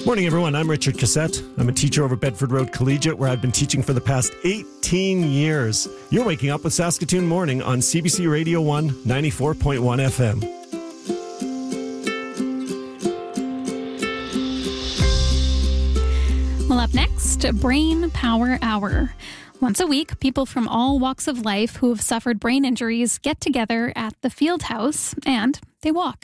Morning, everyone. I'm Richard Cassette. I'm a teacher over Bedford Road Collegiate, where I've been teaching for the past 18 years. You're waking up with Saskatoon Morning on CBC Radio 1, 94.1 FM. Well, up next, Brain Power Hour. Once a week, people from all walks of life who have suffered brain injuries get together at the Field House and they walk.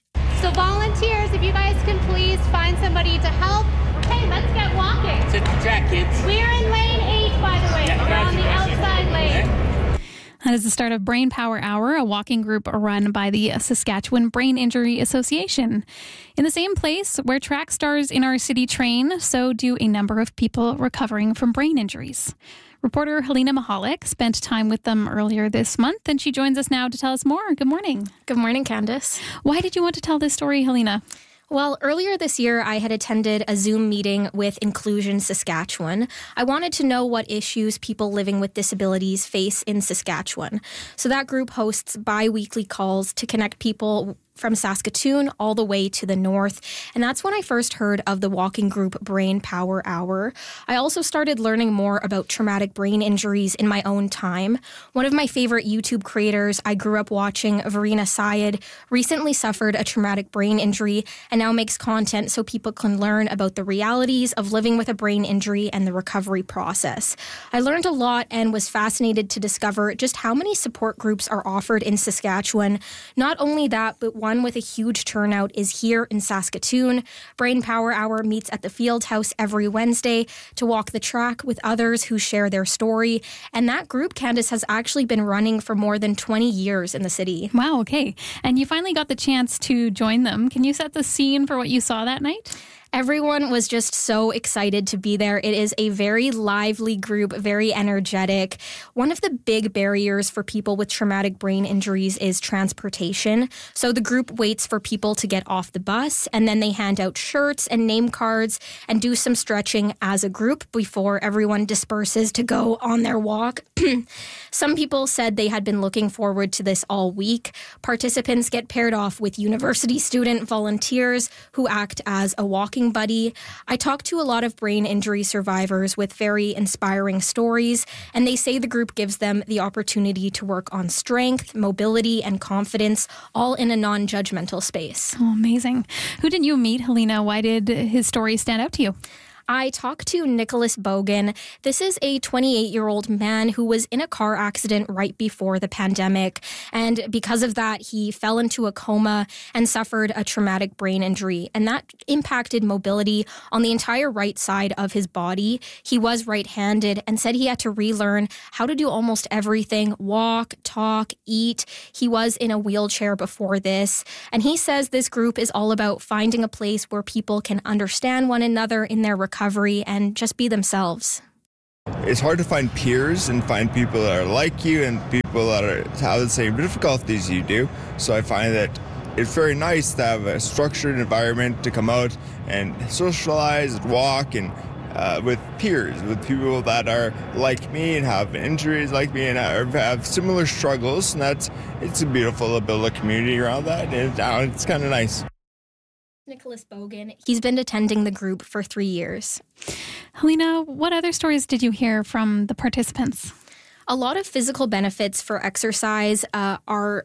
So volunteers, if you guys can please find somebody to help. Okay, let's get walking. Sit the track, kids. We're in lane 8, by the way. We're on the outside lane. That is the start of Brain Power Hour, a walking group run by the Saskatchewan Brain Injury Association. In the same place where track stars in our city train, so do a number of people recovering from brain injuries. Reporter Helena Mahalik spent time with them earlier this month, and she joins us now to tell us more. Good morning. Good morning, Candace. Why did you want to tell this story, Helena? Well, earlier this year, I had attended a Zoom meeting with Inclusion Saskatchewan. I wanted to know what issues people living with disabilities face in Saskatchewan. So that group hosts bi-weekly calls to connect people from Saskatoon all the way to the north. And that's when I first heard of the walking group Brain Power Hour. I also started learning more about traumatic brain injuries in my own time. One of my favorite YouTube creators I grew up watching, Verena Syed, recently suffered a traumatic brain injury and now makes content so people can learn about the realities of living with a brain injury and the recovery process. I learned a lot and was fascinated to discover just how many support groups are offered in Saskatchewan. Not only that, but one with a huge turnout is here in Saskatoon. Brain Power Hour meets at the Field House every Wednesday to walk the track with others who share their story. And that group, Candace, has actually been running for more than 20 years in the city. Wow, okay. And you finally got the chance to join them. Can you set the scene for what you saw that night? Everyone was just so excited to be there. It is a very lively group, very energetic. One of the big barriers for people with traumatic brain injuries is transportation. So the group waits for people to get off the bus, and then they hand out shirts and name cards and do some stretching as a group before everyone disperses to go on their walk. Some people said they had been looking forward to this all week. Participants get paired off with university student volunteers who act as a walking buddy. I talked to a lot of brain injury survivors with very inspiring stories, and they say the group gives them the opportunity to work on strength, mobility, and confidence, all in a non-judgmental space. Oh, amazing. Who did you meet, Helena? Why did his story stand out to you? I talked to Nicholas Bogan. This is a 28-year-old man who was in a car accident right before the pandemic. And because of that, he fell into a coma and suffered a traumatic brain injury. And that impacted mobility on the entire right side of his body. He was right-handed and said he had to relearn how to do almost everything: walk, talk, eat. He was in a wheelchair before this. And he says this group is all about finding a place where people can understand one another in their recovery and just be themselves. It's hard to find peers and find people that are like you and people that have the same difficulties you do. So I find that it's very nice to have a structured environment to come out and socialize and walk and with peers, with people that are like me and have injuries like me and have similar struggles. And it's beautiful to build a community around that. And it's kind of nice. Nicholas Bogan. He's been attending the group for 3 years. Helena, what other stories did you hear from the participants? A lot of physical benefits for exercise are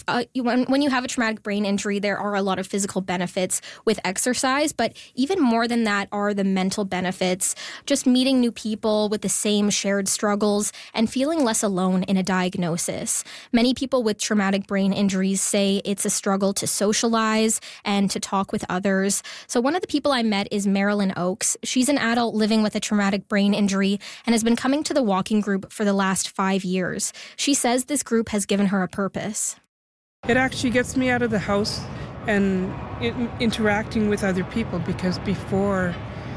when you have a traumatic brain injury, there are a lot of physical benefits with exercise, but even more than that are the mental benefits. Just meeting new people with the same shared struggles and feeling less alone in a diagnosis. Many people with traumatic brain injuries say it's a struggle to socialize and to talk with others. So one of the people I met is Marilyn Oakes. She's an adult living with a traumatic brain injury and has been coming to the walking group for the last 5 years. She says this group has given her a purpose. It actually gets me out of the house and interacting with other people, because before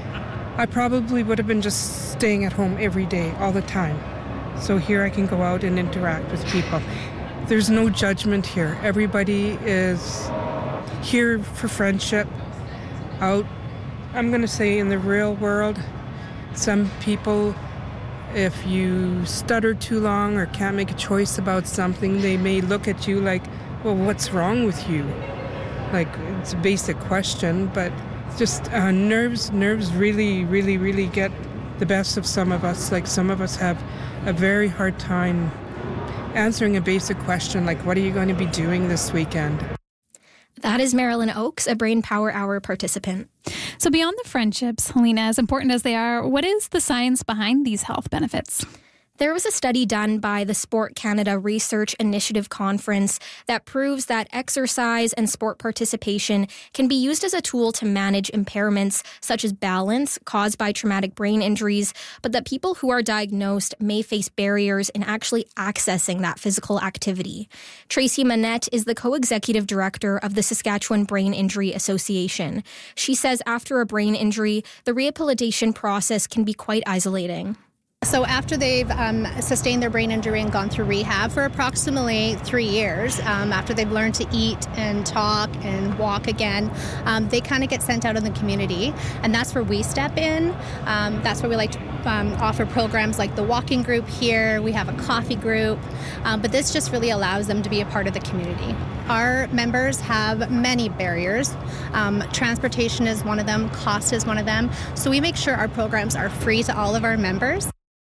I probably would have been just staying at home every day, all the time. So here I can go out and interact with people. There's no judgment here. Everybody is here for friendship. Out, I'm going to say, in the real world, some people, if you stutter too long or can't make a choice about something, they may look at you like, well, what's wrong with you? Like, it's a basic question, but just nerves really, really, really get the best of some of us. Like some of us have a very hard time answering a basic question like, what are you going to be doing this weekend? That is Marilyn Oakes, a Brain Power Hour participant. So beyond the friendships, Helena, as important as they are, what is the science behind these health benefits? There was a study done by the Sport Canada Research Initiative Conference that proves that exercise and sport participation can be used as a tool to manage impairments such as balance caused by traumatic brain injuries, but that people who are diagnosed may face barriers in actually accessing that physical activity. Tracy Manette is the co-executive director of the Saskatchewan Brain Injury Association. She says after a brain injury, the rehabilitation process can be quite isolating. So after they've sustained their brain injury and gone through rehab for approximately 3 years, after they've learned to eat and talk and walk again, they kind of get sent out in the community. And that's where we step in. That's where we like to offer programs like the walking group here. We have a coffee group. But this just really allows them to be a part of the community. Our members have many barriers. Transportation is one of them. Cost is one of them. So we make sure our programs are free to all of our members.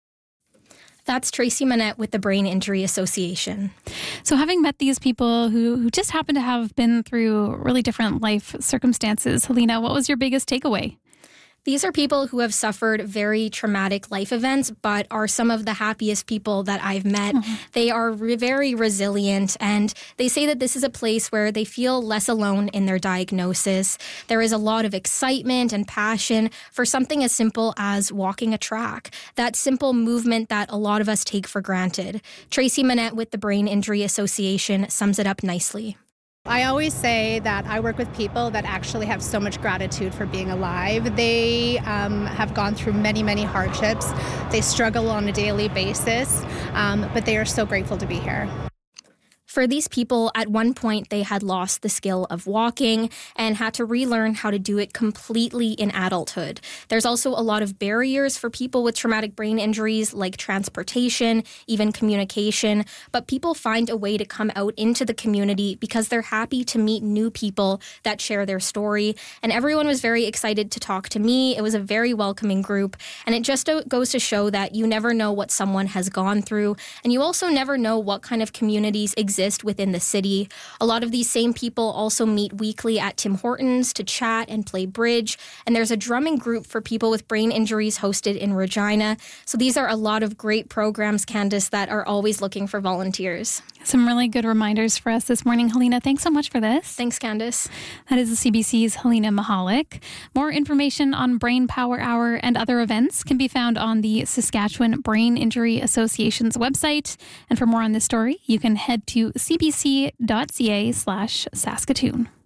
That's Tracy Manette with the Brain Injury Association. So having met these people who just happen to have been through really different life circumstances, Helena, what was your biggest takeaway? These are people who have suffered very traumatic life events, but are some of the happiest people that I've met. Mm-hmm. They are very resilient, and they say that this is a place where they feel less alone in their diagnosis. There is a lot of excitement and passion for something as simple as walking a track, that simple movement that a lot of us take for granted. Tracy Manette with the Brain Injury Association sums it up nicely. I always say that I work with people that actually have so much gratitude for being alive. They have gone through many, many hardships. They struggle on a daily basis, but they are so grateful to be here. For these people, at one point, they had lost the skill of walking and had to relearn how to do it completely in adulthood. There's also a lot of barriers for people with traumatic brain injuries, like transportation, even communication. But people find a way to come out into the community because they're happy to meet new people that share their story. And everyone was very excited to talk to me. It was a very welcoming group. And it just goes to show that you never know what someone has gone through. And you also never know what kind of communities exist within the city. A lot of these same people also meet weekly at Tim Hortons to chat and play bridge. And there's a drumming group for people with brain injuries hosted in Regina. So these are a lot of great programs, Candace, that are always looking for volunteers. Some really good reminders for us this morning. Helena, thanks so much for this. Thanks, Candace. That is the CBC's Helena Mahalik. More information on Brain Power Hour and other events can be found on the Saskatchewan Brain Injury Association's website. And for more on this story, you can head to cbc.ca/Saskatoon.